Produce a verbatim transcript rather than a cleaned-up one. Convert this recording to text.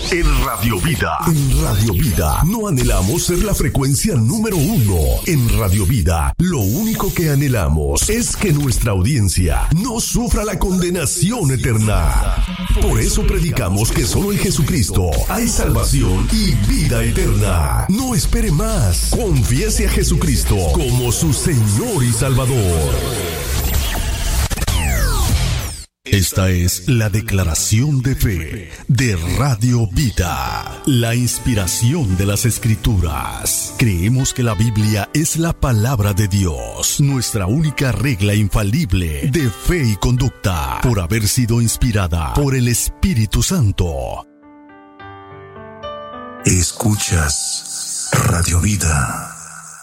en Radio Vida. En Radio Vida no anhelamos ser la frecuencia número uno. En Radio Vida lo único que anhelamos es que nuestra audiencia no sufra la condenación eterna. Por eso predicamos que solo en Jesucristo hay salvación y vida eterna. No espere más. Confiese a Jesucristo como su Señor y Salvador. Esta es la declaración de fe de Radio Vida, la inspiración de las Escrituras. Creemos que la Biblia es la palabra de Dios, nuestra única regla infalible de fe y conducta, por haber sido inspirada por el Espíritu Santo. Escuchas Radio Vida.